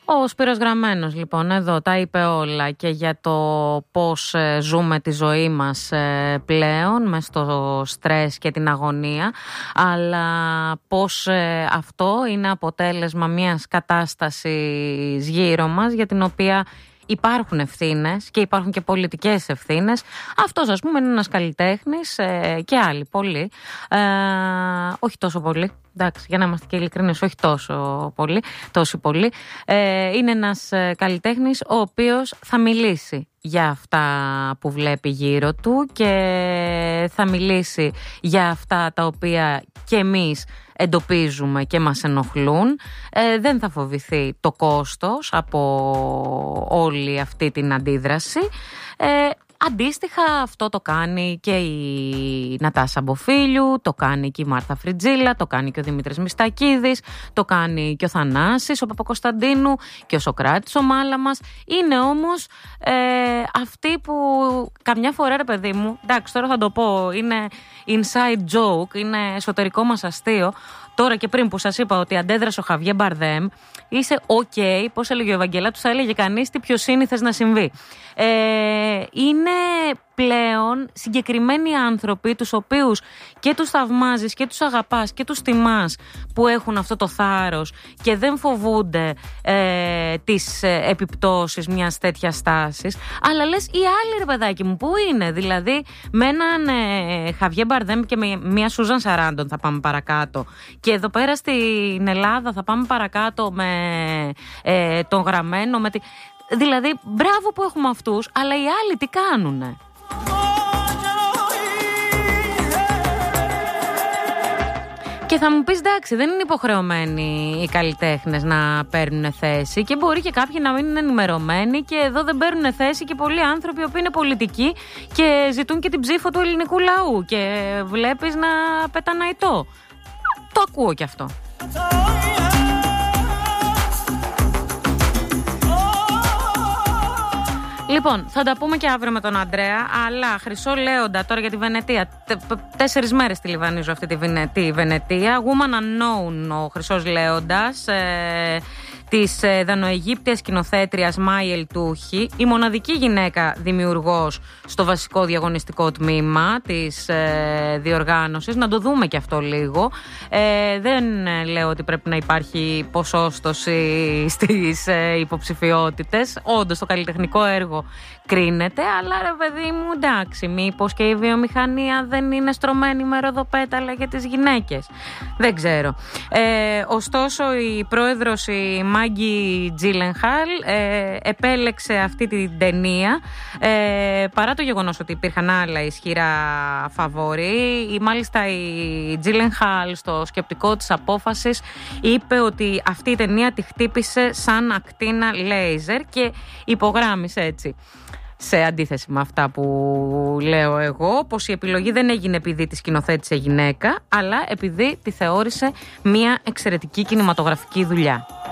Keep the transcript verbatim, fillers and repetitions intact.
Ο Σπύρος Γραμμένος λοιπόν εδώ τα είπε όλα και για το πώς ζούμε τη ζωή μας πλέον μες στο στρες και την αγωνία, αλλά πώς αυτό είναι αποτέλεσμα μιας κατάστασης γύρω μας για την οποία υπάρχουν ευθύνες και υπάρχουν και πολιτικές ευθύνες. Αυτός ας πούμε είναι ένας καλλιτέχνης ε, και άλλοι πολλοί, ε, όχι τόσο πολύ, εντάξει, για να είμαστε και ειλικρινείς, όχι τόσο πολύ, τόσο πολύ. Ε, είναι ένας καλλιτέχνης ο οποίος θα μιλήσει για αυτά που βλέπει γύρω του και θα μιλήσει για αυτά τα οποία και εμείς εντοπίζουμε και μας ενοχλούν. Ε, δεν θα φοβηθεί το κόστος από όλη αυτή την αντίδραση. Ε, Αντίστοιχα αυτό το κάνει και η Νατάσα Μποφίλιου, το κάνει και η Μάρθα Φριτζίλα, το κάνει και ο Δημήτρης Μιστακίδης, το κάνει και ο Θανάσης, ο Παπακοσταντίνου και ο Σοκράτης ο Μάλαμας. Είναι όμως ε, αυτοί που καμιά φορά, ρε παιδί μου, εντάξει τώρα θα το πω, είναι inside joke, είναι εσωτερικό μας αστείο. Τώρα και πριν που σας είπα ότι αντέδρασε ο Χαβιέ Μπαρδέμ, είσαι ok, πώς έλεγε ο Ευαγγελάτος, θα έλεγε κανείς τι πιο σύνηθες να συμβεί. Ε, είναι πλέον συγκεκριμένοι άνθρωποι τους οποίους και τους θαυμάζεις και τους αγαπάς και τους τιμάς που έχουν αυτό το θάρρος και δεν φοβούνται ε, τις ε, επιπτώσεις μιας τέτοιας στάσης, αλλά λες οι άλλοι, ρε παιδάκι μου, πού είναι? Δηλαδή με έναν ε, Χαβιέ Μπαρδέμ και με μια Σούζαν Σαράντον θα πάμε παρακάτω, και εδώ πέρα στην Ελλάδα θα πάμε παρακάτω με ε, τον Γραμμένο, με τη... δηλαδή μπράβο που έχουμε αυτούς, αλλά οι άλλοι τι κάνουνε? Και θα μου πεις, εντάξει, δεν είναι υποχρεωμένοι οι καλλιτέχνες να παίρνουν θέση και μπορεί και κάποιοι να μην είναι ενημερωμένοι, και εδώ δεν παίρνουν θέση και πολλοί άνθρωποι που είναι πολιτικοί και ζητούν και την ψήφο του ελληνικού λαού και βλέπεις να πεταναϊτό. Το ακούω κι αυτό. Λοιπόν, θα τα πούμε και αύριο με τον Αντρέα, αλλά Χρυσό Λέοντα τώρα για τη Βενετία. Τέσσερις μέρες τη λιβανίζω αυτή τη, Βενε... τη Βενετία. Woman Unknown ο Χρυσός Λέοντας, ε, της ε, δανοαιγύπτιας σκηνοθέτριας Μάη Ελτούχη, η μοναδική γυναίκα δημιουργός στο βασικό διαγωνιστικό τμήμα της ε, διοργάνωσης. Να το δούμε και αυτό λίγο. Ε, δεν ε, λέω ότι πρέπει να υπάρχει ποσόστοση στις ε, υποψηφιότητες. Όντως το καλλιτεχνικό έργο κρίνεται, αλλά ρε παιδί μου, εντάξει, μήπως και η βιομηχανία δεν είναι στρωμένη με ροδοπέταλα για τις γυναίκες? Δεν ξέρω. Ε, ωστόσο η πρόεδρος, η Μάγκη Τζίλενχαλ, ε, επέλεξε αυτή την ταινία, ε, παρά το γεγονός ότι υπήρχαν άλλα ισχυρά φαβορί. Ή μάλιστα η Τζίλενχαλ στο σκεπτικό της απόφασης είπε ότι αυτή η ταινία τη χτύπησε σαν ακτίνα λέιζερ και υπογράμμισε έτσι, σε αντίθεση με αυτά που λέω εγώ, πως η επιλογή δεν έγινε επειδή τη σκηνοθέτησε γυναίκα, αλλά επειδή τη θεώρησε μια εξαιρετική κινηματογραφική δουλειά.